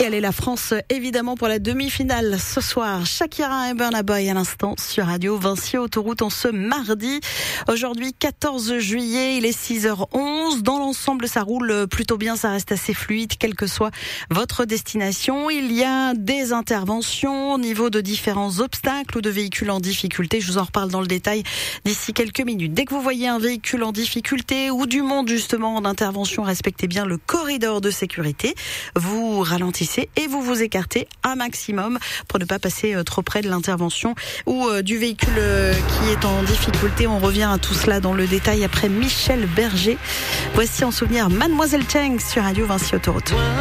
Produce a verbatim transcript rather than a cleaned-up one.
régaler la France, évidemment, pour la demi-finale ce soir. Shakira et Burna Boy à l'instant sur Radio Vinci Autoroute en ce mardi. Aujourd'hui, quatorze juillet, il est six heures onze. Dans l'ensemble, ça roule plutôt bien, ça reste assez fluide, quelle que soit votre destination. Il y a des interventions au niveau de différents obstacles ou de véhicules en difficulté. Je vous en reparle dans le détail d'ici quelques minutes. Dès que vous voyez un véhicule en difficulté ou du monde justement en intervention, respectez bien le corridor de sécurité. Vous ralentissez et vous vous écartez un maximum pour ne pas passer trop près de l'intervention ou du véhicule qui est en difficulté. On revient à tout cela dans le détail après Michel Berger. Voici en souvenir Mademoiselle Cheng sur Radio Vinci Autoroute.